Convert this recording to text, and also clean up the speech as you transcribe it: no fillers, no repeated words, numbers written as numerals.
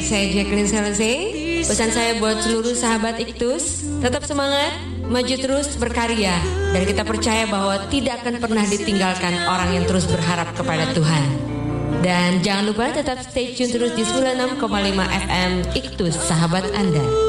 saya Jacqueline Salese. Pesan saya buat seluruh sahabat Iktus, tetap semangat, maju terus berkarya, dan kita percaya bahwa tidak akan pernah ditinggalkan orang yang terus berharap kepada Tuhan. Dan jangan lupa tetap stay tune terus di 96,5 FM Iktus, sahabat Anda.